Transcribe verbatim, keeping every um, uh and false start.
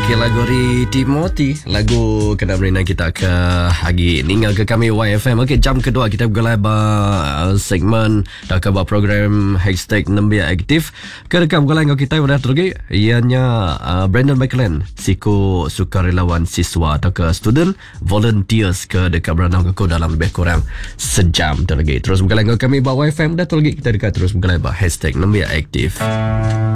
Okey, lagu dari Timothy, lagu kena berinan kita ke hari ni ke kami Y F M. Okey, jam kedua kita bergolai ba segmen dah ke ba program hashtag Nambia Aktif. Kerekam bergolai dengan kita pada tergi ianya uh, Brandon McLean, siku sukarelawan siswa atau ke student volunteers ke dekat beranau ke dalam lebih kurang sejam terlagi. Terus bergolai dengan kami ba Y F M dah terlagi kita dekat terus bergolai ba hashtag Nambia Aktif.